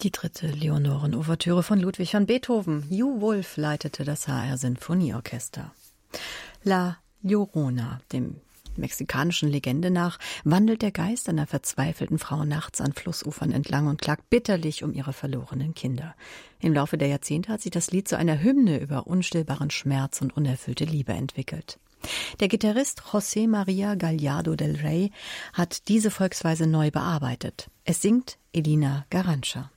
Die dritte Leonoren-Ouvertüre von Ludwig van Beethoven. Hugh Wolf leitete das HR Sinfonieorchester. La Llorona, dem mexikanischen Legende nach, wandelt der Geist einer verzweifelten Frau nachts an Flussufern entlang und klagt bitterlich um ihre verlorenen Kinder. Im Laufe der Jahrzehnte hat sich das Lied zu einer Hymne über unstillbaren Schmerz und unerfüllte Liebe entwickelt. Der Gitarrist José María Gallardo del Rey hat diese Volksweise neu bearbeitet. Es singt Elina Garancha.